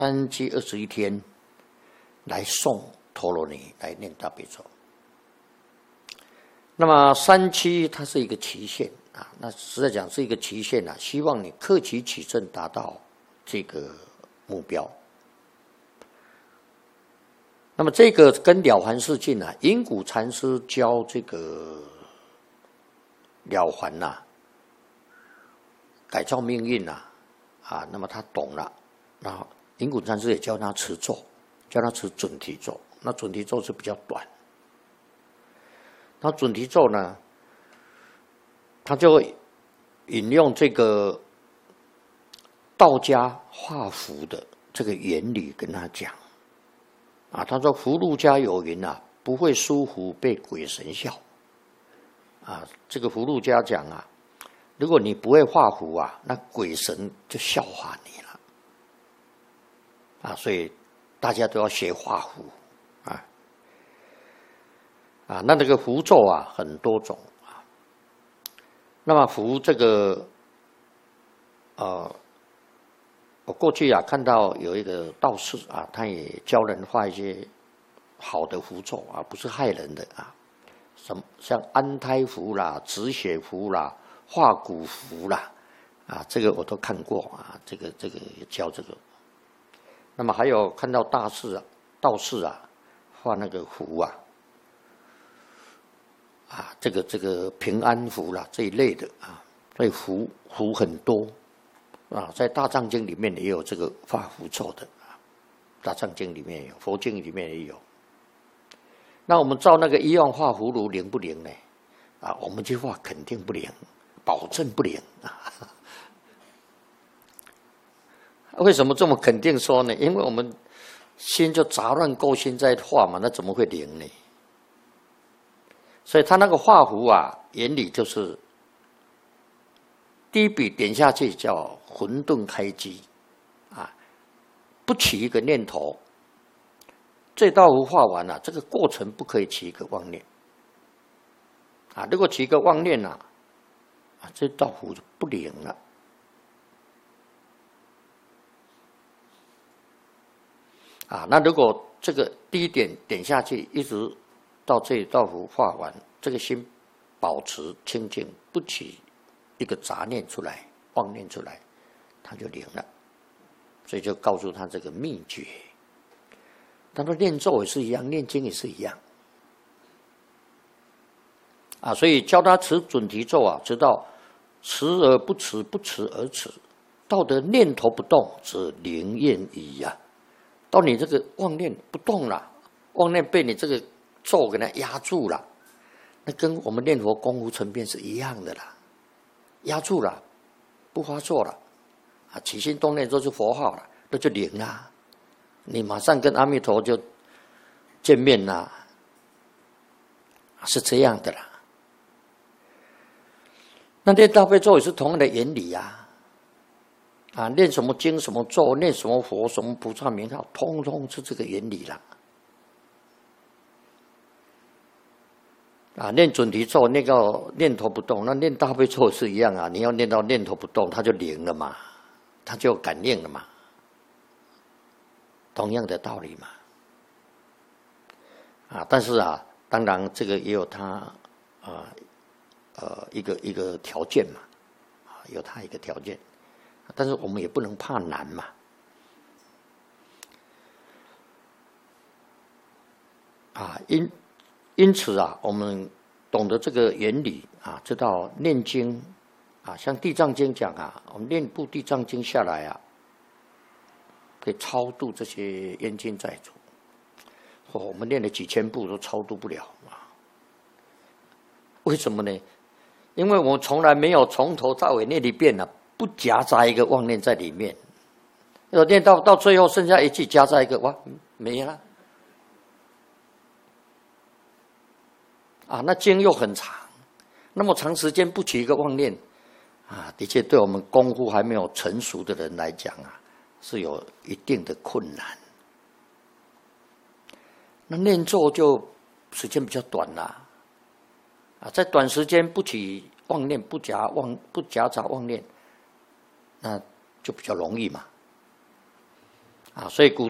31天来诵陀罗尼，来念大悲咒。那么37它是一个期限啊，那实在讲是一个期限啊，希望你克期起正达到这个目标。那么这个跟了凡四境啊，因谷禅师教这个了凡呐、改造命运呐、那么他懂了，然后因谷禅师也教他持咒，教他持准提咒，那准提咒是比较短。那准提咒呢，他就引用这个道家画符的这个原理跟他讲啊，他说符箓家有云啊，不会疏符被鬼神笑啊。这个符箓家讲啊，如果你不会画符啊，那鬼神就笑话你了啊，所以大家都要学画符那这个符咒啊很多种啊。那么符这个我过去啊看到有一个道士啊，他也教人画一些好的符咒啊，不是害人的啊，什么像安胎符啦、止血符啦、化骨符啦啊，这个我都看过啊，这个也教这个。那么还有看到道士啊画那个符这个平安符啦这一类的啊，所以符很多啊，在大藏经里面也有这个画符咒的啊，大藏经里面也有，佛经里面也有。那我们照那个医院画符炉灵不灵呢？啊，我们去画肯定不灵，保证不灵啊。为什么这么肯定说呢？因为我们心就杂乱勾心在画嘛，那怎么会灵呢？所以他那个画符啊，原理就是第一笔点下去叫混沌开机啊，不起一个念头，这道符画完了，这个过程不可以起一个妄念啊，如果起一个妄念这道符就不灵了啊。那如果这个第一点点下去，一直到这一道符画完，这个心保持清净，不起一个杂念出来、妄念出来，他就灵了。所以就告诉他这个秘诀。他说念咒也是一样，念经也是一样啊。所以教他持准提咒啊，直到持而不持，不持而持，到得念头不动，则灵验矣呀。到你这个妄念不动了，妄念被你这个咒给它压住了，那跟我们念佛功夫成片是一样的啦，压住了，不发作了啊，起心动念都是佛号了，那就灵啦，你马上跟阿弥陀就见面啦，是这样的啦。那念大悲咒也是同样的原理啊，念什么经什么咒，念什么佛什么菩萨名号，通通是这个原理啦。念准提咒那个念头不动，那念大悲咒是一样啊，你要念到念头不动，它就灵了嘛，它就感应了嘛，同样的道理嘛。但是当然这个也有它一个条件嘛，有它一个条件，但是我们也不能怕难嘛。因此我们懂得这个原理知道念经像地藏经讲我们念部地藏经下来可以超度这些冤亲债主。我们念了几千部都超度不了为什么呢？因为我们从来没有从头到尾念一遍不夹杂一个妄念在里面。要念到最后剩下一句夹杂一个没了。那经又很长，那么长时间不起一个妄念的确对我们功夫还没有成熟的人来讲是有一定的困难。那念咒就时间比较短啦在短时间不起妄念，不夹杂妄念，那就比较容易嘛啊，所以古